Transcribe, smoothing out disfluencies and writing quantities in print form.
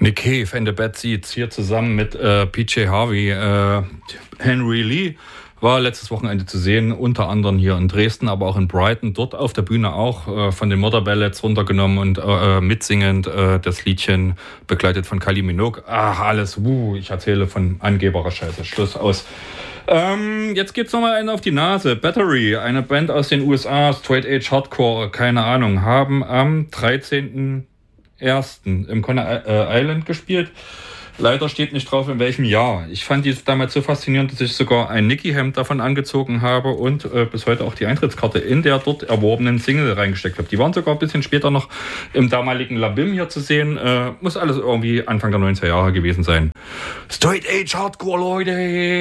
Nick Cave and the Bad Seeds hier zusammen mit PJ Harvey. Henry Lee war letztes Wochenende zu sehen, unter anderem hier in Dresden, aber auch in Brighton. Dort auf der Bühne auch von den Mother Ballads runtergenommen und mitsingend das Liedchen, begleitet von Kylie Minogue. Ach, alles, ich erzähle von angeberer Scheiße. Schluss aus. Jetzt geht's nochmal einen auf die Nase. Battery, eine Band aus den USA, Straight Edge Hardcore, keine Ahnung, haben am 13.01. im Conner Island gespielt. Leider steht nicht drauf, in welchem Jahr. Ich fand die damals so faszinierend, dass ich sogar ein Nicky-Hemd davon angezogen habe und bis heute auch die Eintrittskarte in der dort erworbenen Single reingesteckt habe. Die waren sogar ein bisschen später noch im damaligen Labim hier zu sehen. Muss alles irgendwie Anfang der 90er Jahre gewesen sein. Straight Edge Hardcore, Leute!